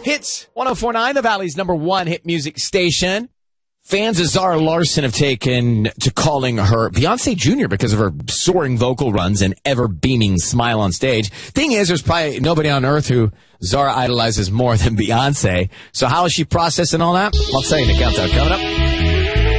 Hits 104.9, the Valley's #1 hit music station. Fans of Zara Larsson have taken to calling her Beyonce Jr. because of her soaring vocal runs and ever-beaming smile on stage. Thing is, there's probably nobody on earth who Zara idolizes more than Beyonce. So how is she processing all that? I'll tell you in the countdown coming up.